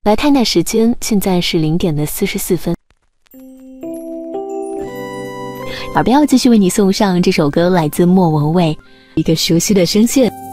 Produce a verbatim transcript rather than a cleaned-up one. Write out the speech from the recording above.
来看看时间，现在是零点的四十四分。耳标继续为你送上这首歌，来自莫文蔚，一个熟悉的声线。